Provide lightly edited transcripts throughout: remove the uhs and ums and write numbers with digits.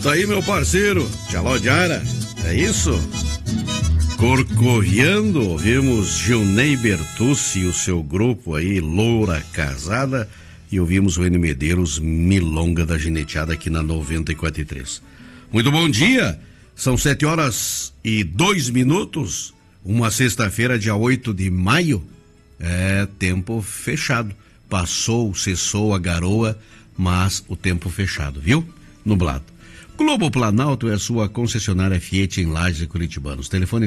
Tá aí, meu parceiro, Tchaló Diara, é isso? Corcoviando, ouvimos Gilney Bertucci e o seu grupo aí, Loura Casada, e ouvimos o N Medeiros, Milonga da Gineteada aqui na 94.3. Muito bom dia, são 7h02, uma sexta-feira, dia 8 de maio, tempo fechado, cessou a garoa, mas o tempo fechado, viu? Nublado. Globo Planalto é a sua concessionária Fiat em Lages e Curitibanos. Telefone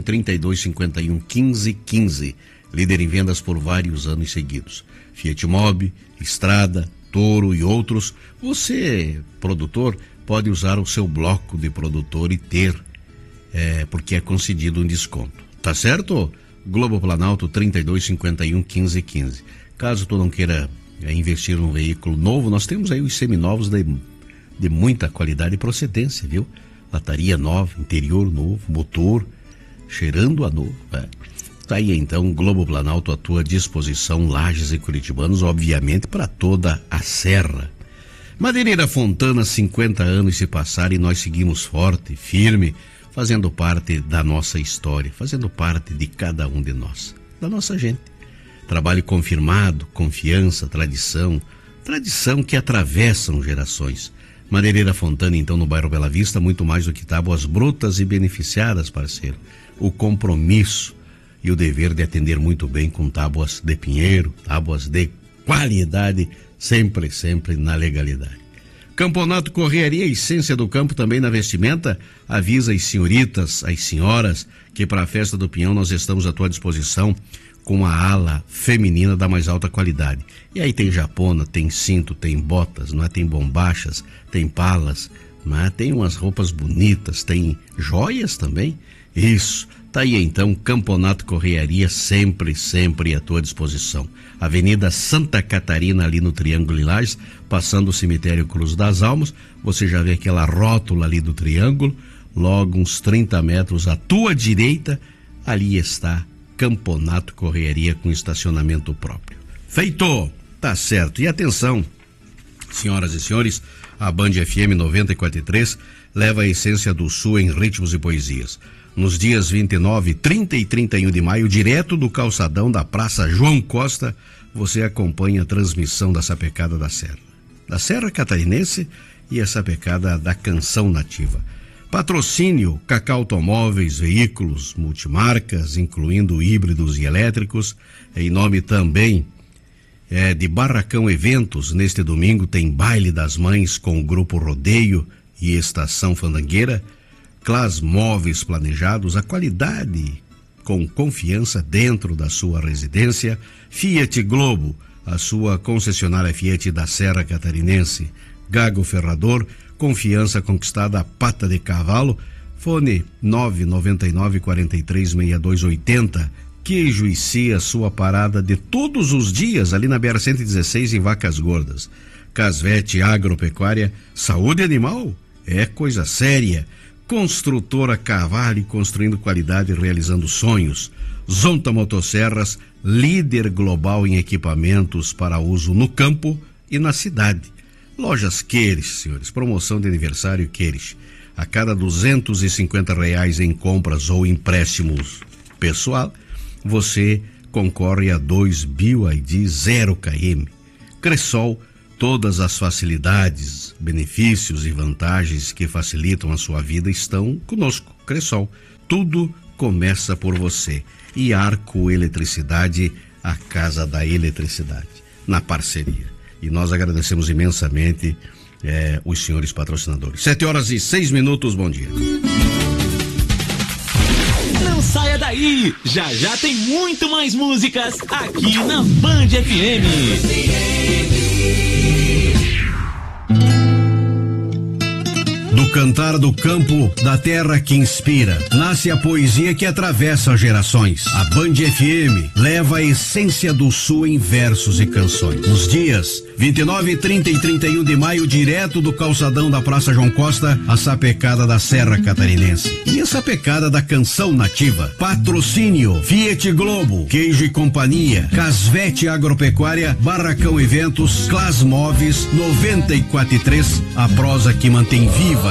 3251-1515. Líder em vendas por vários anos seguidos. Fiat Mobi, Estrada, Toro e outros. Você, produtor, pode usar o seu bloco de produtor e ter, porque é concedido um desconto. Tá certo? Globo Planalto 3251-1515. Caso tu não queira investir num veículo novo, nós temos aí os seminovos de muita qualidade e procedência, viu? Lataria nova, interior novo, motor cheirando a novo. Tá aí então, Globo Planalto à tua disposição, Lages e Curitibanos, obviamente para toda a serra. Madeireira Fontana, 50 anos se passaram e nós seguimos forte, firme, fazendo parte da nossa história, fazendo parte de cada um de nós, da nossa gente. Trabalho confirmado, confiança, tradição que atravessam gerações. Madeireira Fontana, então, no bairro Bela Vista, muito mais do que tábuas brutas e beneficiadas, parceiro. O compromisso e o dever de atender muito bem com tábuas de pinheiro, tábuas de qualidade, sempre na legalidade. Camponato Correaria, essência do campo também na vestimenta. Avisa as senhoritas, as senhoras, que para a Festa do Pinhão nós estamos à tua disposição com a ala feminina da mais alta qualidade. E aí tem japona, tem cinto, tem botas, não é? Tem bombachas, tem palas, não é? Tem umas roupas bonitas, tem joias também. Isso, tá aí então, Camponato Correaria, sempre à tua disposição. Avenida Santa Catarina, ali no Triângulo Lages, passando o cemitério Cruz das Almas, você já vê aquela rótula ali do triângulo, logo uns 30 metros à tua direita, ali está Camponato Correaria com estacionamento próprio. Feito! Tá certo. E atenção, senhoras e senhores, a Band FM 94.3 leva a essência do Sul em ritmos e poesias. Nos dias 29, 30 e 31 de maio, direto do calçadão da Praça João Costa, você acompanha a transmissão da Sapecada da Serra Catarinense e a Sapecada da Canção Nativa. Patrocínio Cacau Automóveis, veículos multimarcas, incluindo híbridos e elétricos. Em nome também de Barracão Eventos, neste domingo tem Baile das Mães com o Grupo Rodeio e Estação Fandangueira. Clas Móveis Planejados, a qualidade com confiança dentro da sua residência. Fiat Globo, a sua concessionária Fiat da Serra Catarinense. Gago Ferrador, confiança conquistada a pata de cavalo. Fone 999-436280. Queijo e Cia, sua parada de todos os dias, ali na BR-116, em Vacas Gordas. Casvete Agropecuária, saúde animal é coisa séria. Construtora Cavale, construindo qualidade e realizando sonhos. Zonta Motosserras, líder global em equipamentos para uso no campo e na cidade. Lojas Queires, senhores, promoção de aniversário Queires. A cada R$250 em compras ou empréstimos pessoal, você concorre a 2 BioID 0 km. Cressol, todas as facilidades, benefícios e vantagens que facilitam a sua vida estão conosco. Cressol, tudo começa por você. E Arco Eletricidade, a casa da eletricidade, na parceria. E nós agradecemos imensamente os senhores patrocinadores. 7h06, bom dia. Não saia daí, já tem muito mais músicas aqui na Band FM. Do cantar do campo, da terra que inspira, nasce a poesia que atravessa gerações. A Band FM leva a essência do Sul em versos e canções. Nos dias 29, 30 e 31 de maio, direto do calçadão da Praça João Costa, a Sapecada da Serra Catarinense. E a Sapecada da Canção Nativa. Patrocínio Fiat Globo, Queijo e Companhia, Casvete Agropecuária, Barracão Eventos, Clas Móveis, 94.3, a prosa que mantém viva